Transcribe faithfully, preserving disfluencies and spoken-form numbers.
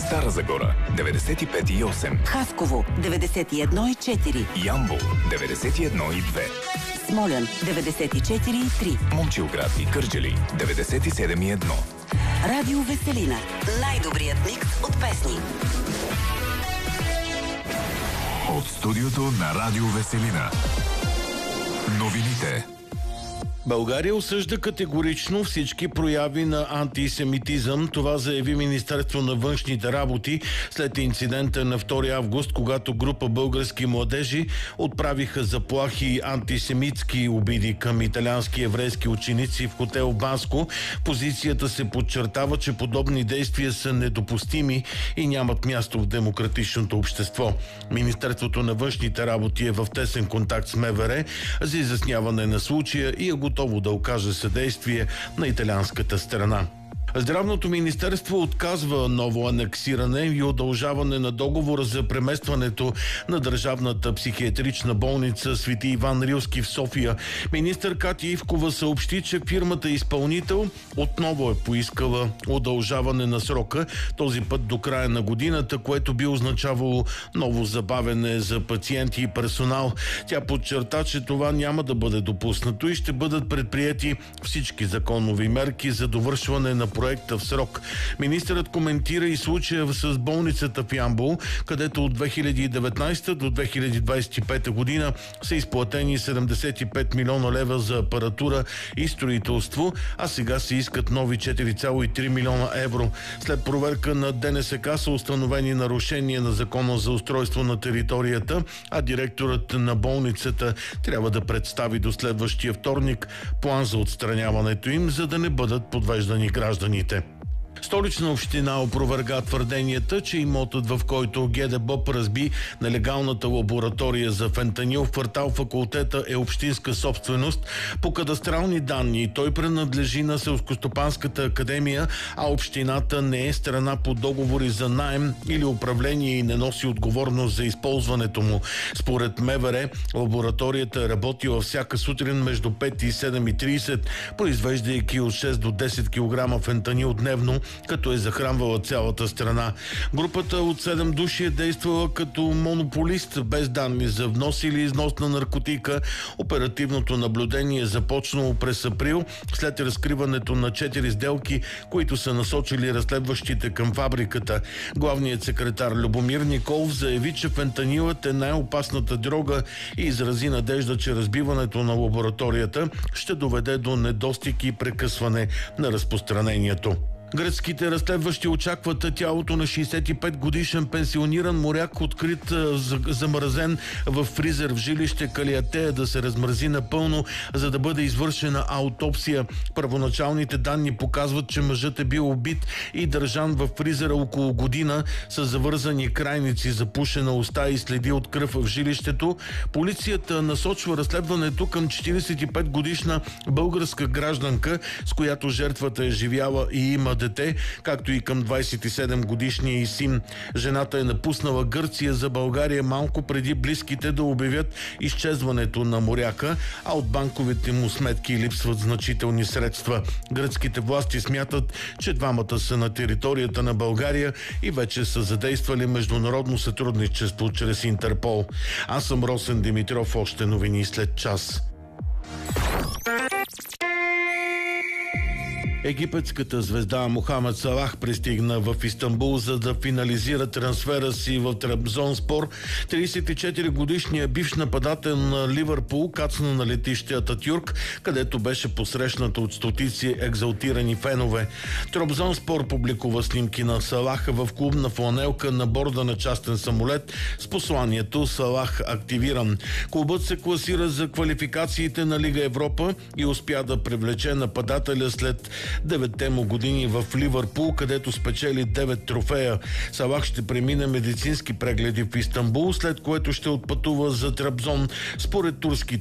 Стара Загора деветдесет и пет и осем, Хасково деветдесет и едно и четири, Ямбол деветдесет и едно и две, Смолян деветдесет и четири и три, Момчилград и Кърджали деветдесет и седем и едно. Радио Веселина. Най-добрият микс от песни. От студиото на Радио Веселина. Новините. България осъжда категорично всички прояви на антисемитизъм. Това заяви Министерство на външните работи след инцидента на втори август, когато група български младежи отправиха заплахи и антисемитски обиди към италиански еврейски ученици в хотел Банско. Позицията се подчертава, че подобни действия са недопустими и нямат място в демократичното общество. Министерството на външните работи е в тесен контакт с МВР за изясняване на случая и е готово да окаже съдействие на италианската страна. Здравното министерство отказва ново анексиране и удължаване на договора за преместването на държавната психиатрична болница Свети Иван Рилски в София. Министър Катя Ивкова съобщи, че фирмата изпълнител отново е поискала удължаване на срока, този път до края на годината, което би означавало ново забавене за пациенти и персонал. Тя подчерта, че това няма да бъде допуснато и ще бъдат предприети всички законови мерки за довършване на проекта в срок. Министърът коментира и случая с болницата в Ямбол, където от две хиляди и деветнадесета до две хиляди двадесет и пета година са изплатени седемдесет и пет милиона лева за апаратура и строителство, а сега се искат нови четири цяло и три милиона евро. След проверка на ДНСК са установени нарушения на Закона за устройство на територията, а директорът на болницата трябва да представи до следващия вторник план за отстраняването им, за да не бъдат подвеждани гражданите. Столична община опроверга твърденията, че имотът, в който ГДБОП разби нелегалната лаборатория за фентанил в квартал Факултета, е общинска собственост. По кадастрални данни той принадлежи на Селскостопанската академия, а общината не е страна по договори за наем или управление и не носи отговорност за използването му. Според МВР, лабораторията е работила всяка сутрин между пет и седем и тридесет, произвеждайки от шест до десет килограма фентанил дневно, като е захранвала цялата страна. Групата от седем души е действала като монополист, без данни за внос или износ на наркотика. Оперативното наблюдение е започнало през април, след разкриването на четири сделки, които са насочили разследващите към фабриката. Главният секретар Любомир Николов заяви, че фентанилът е най-опасната дрога и изрази надежда, че разбиването на лабораторията ще доведе до недостиг и прекъсване на разпространението. Гръцките разследващи очакват тялото на шейсет и пет годишен пенсиониран моряк, открит замразен в фризер в жилище Калиатея, да се размрази напълно, за да бъде извършена аутопсия. Първоначалните данни показват, че мъжът е бил убит и държан в фризера около година с завързани крайници, запушена уста и следи от кръв в жилището. Полицията насочва разследването към четиридесет и пет годишна българска гражданка, с която жертвата е живяла и има дете, както и към двадесет и седем годишния и син. Жената е напуснала Гърция за България малко преди близките да обявят изчезването на моряка, а от банковите му сметки липсват значителни средства. Гръцките власти смятат, че двамата са на територията на България и вече са задействали международно сътрудничество чрез Интерпол. Аз съм Росен Димитров, още новини след час. Египетската звезда Мохамед Салах пристигна в Истанбул, за да финализира трансфера си в Трабзонспор. тридесет и четири годишният бивш нападател на Ливърпул кацна на летище Ататюрк, където беше посрещнат от стотици екзалтирани фенове. Трабзонспор публикува снимки на Салаха в клубна фланелка на борда на частен самолет с посланието "Салах активиран". Клубът се класира за квалификациите на Лига Европа и успя да привлече нападателя след деветте му години в Ливърпул, където спечели девет трофея. Салах ще премине медицински прегледи в Истанбул, след което ще отпътува за Трабзон. Според турските